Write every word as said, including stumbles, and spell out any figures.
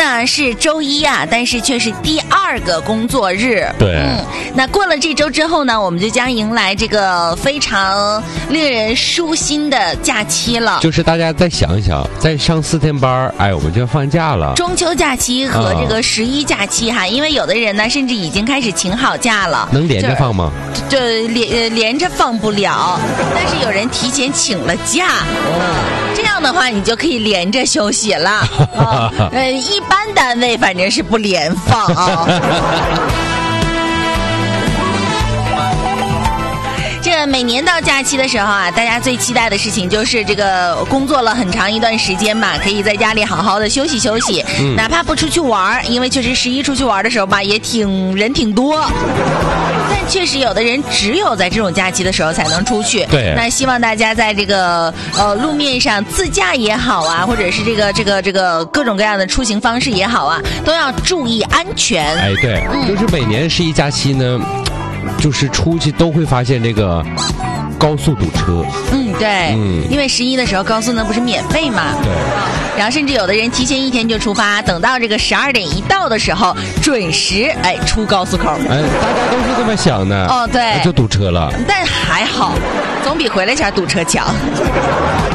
呢是周一啊，但是却是第二个工作日。 对， 嗯，那过了这周之后呢，我们就将迎来这个非常令人舒心的假期了。 就是大家再想想，再上四天班，哎，我们就要放假了。 中秋假期和这个十一假期哈，啊、因为有的人呢，甚至已经开始请好假了。 能连着放吗？ 就连连着放不了，但是有人提前请了假。哦，这样的话你就可以连着休息了。啊、呃，一般单位反正是不连放啊。这每年到假期的时候啊，大家最期待的事情就是这个工作了很长一段时间嘛，可以在家里好好的休息休息，嗯、哪怕不出去玩，因为确实十一出去玩的时候吧，也挺人挺多。但确实有的人只有在这种假期的时候才能出去。 对， 那希望大家在这个呃路面上自驾也好啊，或者是这个这个这个各种各样的出行方式也好啊，都要注意安全。 哎，对，嗯、就是每年十一假期呢。就是出去都会发现这个高速堵车。 嗯，对，嗯，因为十一的时候高速呢不是免费嘛。 对。 然后甚至有的人提前一天就出发，等到这个十二点一到的时候，准时哎出高速口。 哎，大家都是这么想的。 哦，对， 就堵车了。 但还好，总比回来前堵车强。